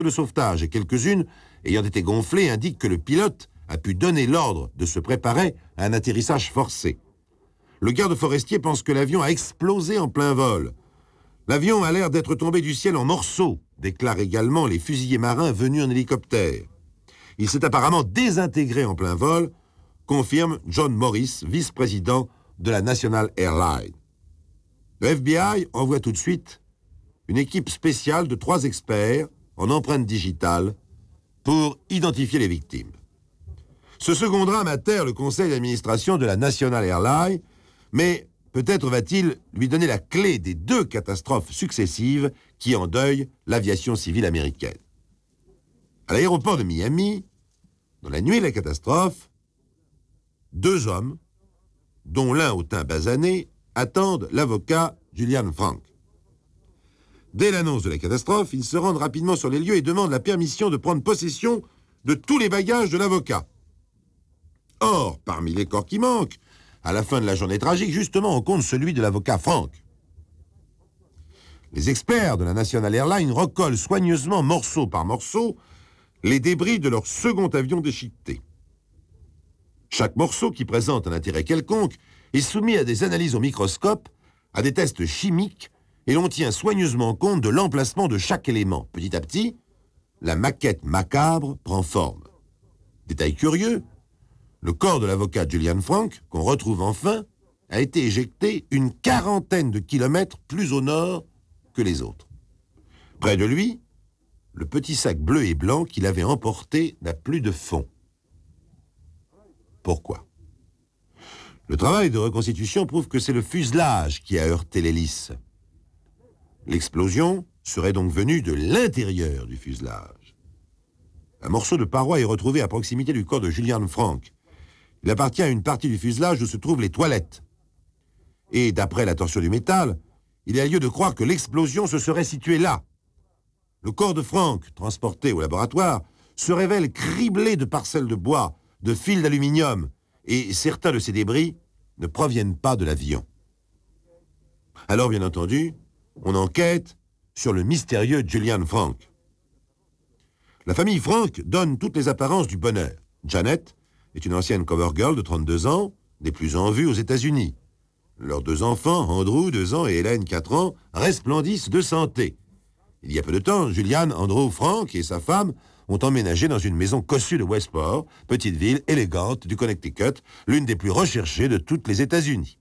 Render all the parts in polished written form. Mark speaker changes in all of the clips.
Speaker 1: de sauvetage et quelques-unes, ayant été gonflées, indiquent que le pilote a pu donner l'ordre de se préparer à un atterrissage forcé. Le garde forestier pense que l'avion a explosé en plein vol. L'avion a l'air d'être tombé du ciel en morceaux, déclarent également les fusiliers marins venus en hélicoptère. Il s'est apparemment désintégré en plein vol, confirme John Morris, vice-président de la National Airlines. Le FBI envoie tout de suite une équipe spéciale de 3 experts en empreintes digitales pour identifier les victimes. Ce second drame atterre le conseil d'administration de la National Airlines, mais peut-être va-t-il lui donner la clé des 2 catastrophes successives qui endeuillent l'aviation civile américaine. À l'aéroport de Miami, dans la nuit de la catastrophe, 2 hommes, dont l'un au teint basané, attendent l'avocat Julian Frank. Dès l'annonce de la catastrophe, ils se rendent rapidement sur les lieux et demandent la permission de prendre possession de tous les bagages de l'avocat. Or, parmi les corps qui manquent, à la fin de la journée tragique, justement, on compte celui de l'avocat Frank. Les experts de la National Airlines recollent soigneusement, morceau par morceau, les débris de leur second avion déchiqueté. Chaque morceau qui présente un intérêt quelconque est soumis à des analyses au microscope, à des tests chimiques, et l'on tient soigneusement compte de l'emplacement de chaque élément. Petit à petit, la maquette macabre prend forme. Détail curieux, le corps de l'avocat Julian Frank, qu'on retrouve enfin, a été éjecté une 40aine de kilomètres plus au nord que les autres. Près de lui, le petit sac bleu et blanc qu'il avait emporté n'a plus de fond. Pourquoi? Le travail de reconstitution prouve que c'est le fuselage qui a heurté l'hélice. L'explosion serait donc venue de l'intérieur du fuselage. Un morceau de paroi est retrouvé à proximité du corps de Julian Frank. Il appartient à une partie du fuselage où se trouvent les toilettes. Et d'après la torsion du métal, il y a lieu de croire que l'explosion se serait située là. Le corps de Frank, transporté au laboratoire, se révèle criblé de parcelles de bois, de fils d'aluminium, et certains de ces débris ne proviennent pas de l'avion. Alors, bien entendu, on enquête sur le mystérieux Julian Frank. La famille Frank donne toutes les apparences du bonheur. Janet est une ancienne cover girl de 32 ans, des plus en vue aux États-Unis. Leurs 2 enfants, Andrew, 2 ans, et Hélène, 4 ans, resplendissent de santé. Il y a peu de temps, Julian, Andrew, Frank et sa femme ont emménagé dans une maison cossue de Westport, petite ville élégante du Connecticut, l'une des plus recherchées de toutes les États-Unis.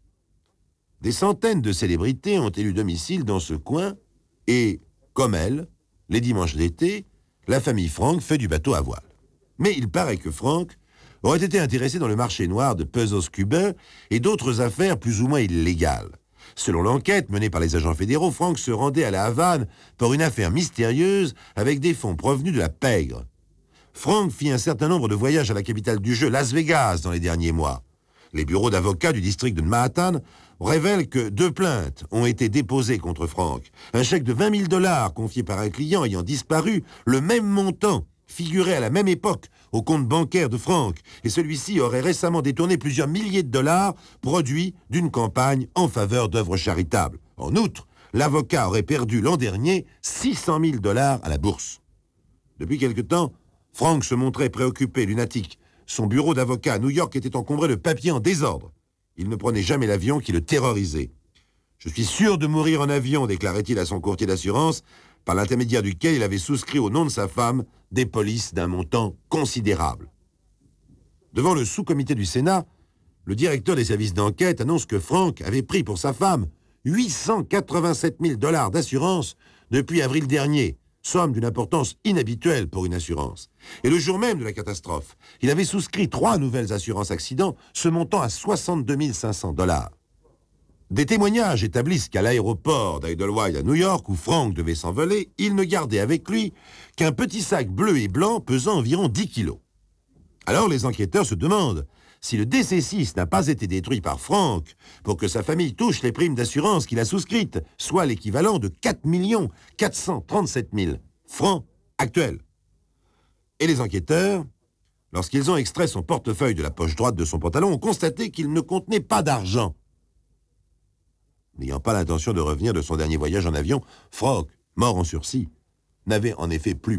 Speaker 1: Des centaines de célébrités ont élu domicile dans ce coin et, comme elle, les dimanches d'été, la famille Frank fait du bateau à voile. Mais il paraît que Frank aurait été intéressé dans le marché noir de puzzles cubains et d'autres affaires plus ou moins illégales. Selon l'enquête menée par les agents fédéraux, Frank se rendait à la Havane pour une affaire mystérieuse avec des fonds provenus de la pègre. Frank fit un certain nombre de voyages à la capitale du jeu, Las Vegas, dans les derniers mois. Les bureaux d'avocats du district de Manhattan révèlent que 2 plaintes ont été déposées contre Frank. Un chèque de 20 000 $ confié par un client ayant disparu, le même montant figurait à la même époque au compte bancaire de Frank, et celui-ci aurait récemment détourné plusieurs milliers de dollars produits d'une campagne en faveur d'œuvres charitables. En outre, l'avocat aurait perdu l'an dernier 600 000 $ à la bourse. Depuis quelque temps, Frank se montrait préoccupé, lunatique. Son bureau d'avocat à New York était encombré de papiers en désordre. Il ne prenait jamais l'avion qui le terrorisait. « Je suis sûr de mourir en avion », déclarait-il à son courtier d'assurance, par l'intermédiaire duquel il avait souscrit au nom de sa femme des polices d'un montant considérable. Devant le sous-comité du Sénat, le directeur des services d'enquête annonce que Frank avait pris pour sa femme 887 000 $ d'assurance depuis avril dernier, somme d'une importance inhabituelle pour une assurance. Et le jour même de la catastrophe, il avait souscrit 3 nouvelles assurances accidents, se montant à 62 500 $. Des témoignages établissent qu'à l'aéroport d'Idlewild à New York, où Frank devait s'envoler, il ne gardait avec lui qu'un petit sac bleu et blanc pesant environ 10 kilos. Alors les enquêteurs se demandent si le DC-6 n'a pas été détruit par Frank pour que sa famille touche les primes d'assurance qu'il a souscrites, soit l'équivalent de 4 437 000 francs actuels. Et les enquêteurs, lorsqu'ils ont extrait son portefeuille de la poche droite de son pantalon, ont constaté qu'il ne contenait pas d'argent. N'ayant pas l'intention de revenir de son dernier voyage en avion, Frank, mort en sursis, n'avait en effet plus